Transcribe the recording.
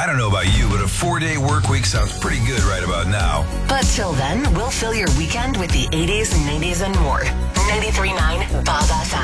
don't know about you, but a 4-day work week sounds pretty good right about now. But till then, we'll fill your weekend with the 80s, 90s, and more. 93.9 Bob FM.